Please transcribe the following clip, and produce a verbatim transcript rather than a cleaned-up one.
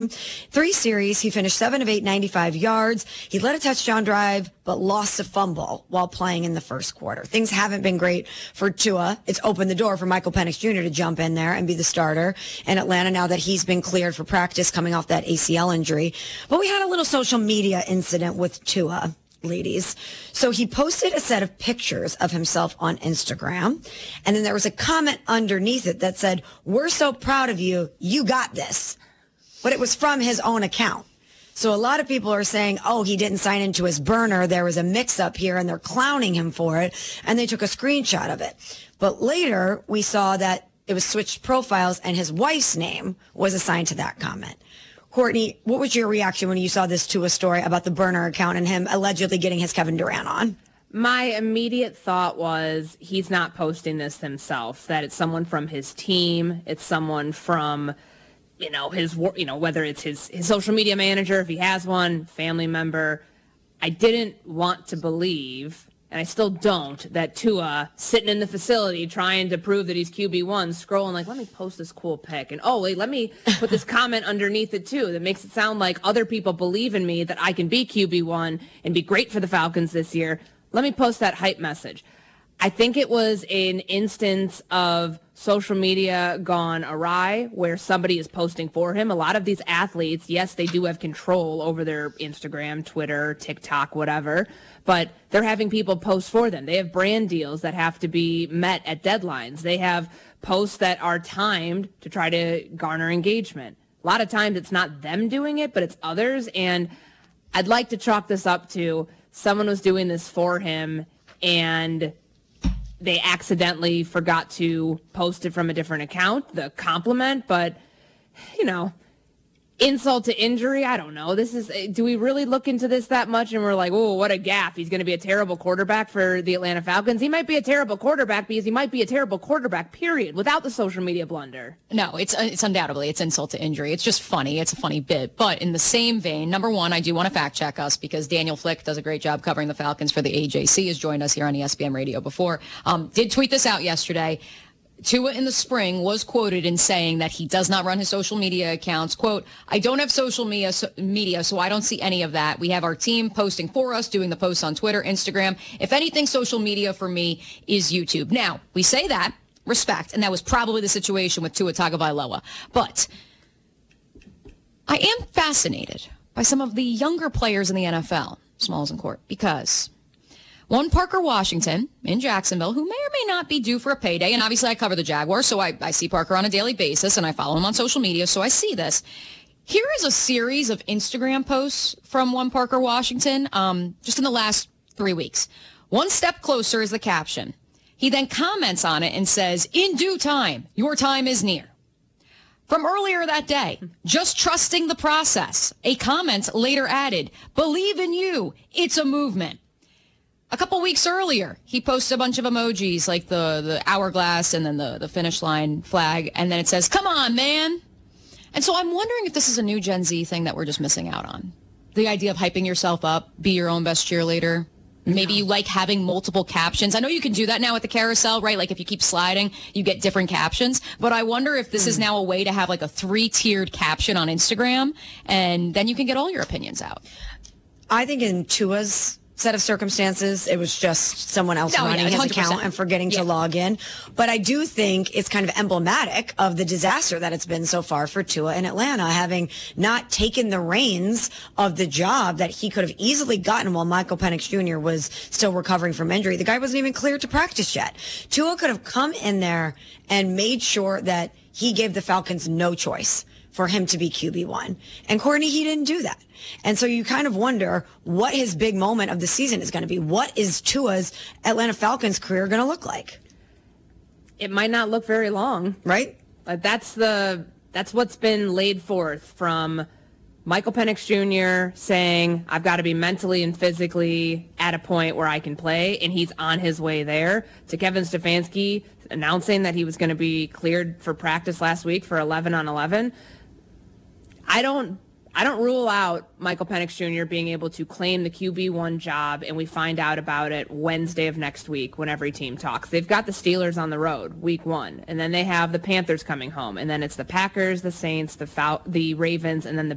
season. Three series, he finished seven of eight, ninety-five yards. He led a touchdown drive, but lost a fumble while playing in the first quarter. Things haven't been great for Tua. It's opened the door for Michael Penix Junior to jump in there and be the starter in Atlanta now that he's been cleared for practice coming off that A C L injury. But we had a little social media incident with Tua, ladies. So he posted a set of pictures of himself on Instagram, and then there was a comment underneath it that said, "We're so proud of you. You got this." But it was from his own account. So a lot of people are saying, oh, he didn't sign into his burner. There was a mix-up here, and they're clowning him for it, and they took a screenshot of it. But later, we saw that it was switched profiles, and his wife's name was assigned to that comment. Courtney, what was your reaction when you saw this Tua story about the burner account and him allegedly getting his Kevin Durant on? My immediate thought was he's not posting this himself, that it's someone from his team, it's someone from... you know, his, you know, whether it's his, his social media manager, if he has one, family member. I didn't want to believe, and I still don't, that Tua sitting in the facility trying to prove that he's Q B one, scrolling like, let me post this cool pic. And, oh, wait, let me put this comment underneath it, too, that makes it sound like other people believe in me, that I can be Q B one and be great for the Falcons this year. Let me post that hype message. I think it was an instance of social media gone awry where somebody is posting for him. A lot of these athletes, yes, they do have control over their Instagram, Twitter, TikTok, whatever, but they're having people post for them. They have brand deals that have to be met at deadlines. They have posts that are timed to try to garner engagement. A lot of times it's not them doing it, but it's others. And I'd like to chalk this up to someone was doing this for him and they accidentally forgot to post it from a different account, the compliment, but, you know, insult to injury, I don't know. This is, do we really look into this that much and we're like, oh, what a gaffe. He's going to be a terrible quarterback for the Atlanta Falcons. He might be a terrible quarterback because he might be a terrible quarterback, period, without the social media blunder. No, it's it's undoubtedly, it's insult to injury. It's just funny. It's a funny bit. But in the same vein, number one, I do want to fact check us because Daniel Flick does a great job covering the Falcons for the A J C, has joined us here on E S P N Radio before. Um, did tweet this out yesterday. Tua in the spring was quoted in saying that he does not run his social media accounts. Quote, I don't have social media, so, media, so I don't see any of that. We have our team posting for us, doing the posts on Twitter, Instagram. If anything, social media for me is YouTube. Now, we say that, respect, and that was probably the situation with Tua Tagovailoa. But I am fascinated by some of the younger players in the N F L, Smalls and Court, because... one, Parker Washington in Jacksonville, who may or may not be due for a payday. And obviously I cover the Jaguars, so I, I see Parker on a daily basis, and I follow him on social media, so I see this. Here is a series of Instagram posts from one Parker Washington um, just in the last three weeks. One step closer is the caption. He then comments on it and says, in due time, your time is near. From earlier that day, just trusting the process. A comment later added, believe in you, it's a movement. A couple weeks earlier, he posted a bunch of emojis like the, the hourglass and then the, the finish line flag. And then it says, come on, man. And so I'm wondering if this is a new Gen Z thing that we're just missing out on. The idea of hyping yourself up, be your own best cheerleader. Maybe you like having multiple captions. I know you can do that now with the carousel, right? Like if you keep sliding, you get different captions. But I wonder if this mm. is now a way to have like a three-tiered caption on Instagram. And then you can get all your opinions out. I think in Tua's set of circumstances, it was just someone else no, running yeah, his account and forgetting yeah. to log in. But I do think it's kind of emblematic of the disaster that it's been so far for Tua in Atlanta, having not taken the reins of the job that he could have easily gotten while Michael Penix Junior was still recovering from injury. The guy wasn't even cleared to practice yet. Tua could have come in there and made sure that he gave the Falcons no choice for him to be Q B one. And Courtney, he didn't do that. And so you kind of wonder what his big moment of the season is going to be. What is Tua's Atlanta Falcons career going to look like? It might not look very long. Right? Uh, that's the that's what's been laid forth from Michael Penix Junior saying, I've got to be mentally and physically at a point where I can play, and he's on his way there, to Kevin Stefanski announcing that he was going to be cleared for practice last week for eleven on eleven. I don't I don't rule out Michael Penix Junior being able to claim the Q B one job, and we find out about it Wednesday of next week when every team talks. They've got the Steelers on the road, week one, and then they have the Panthers coming home, and then it's the Packers, the Saints, the Fal- the Ravens, and then the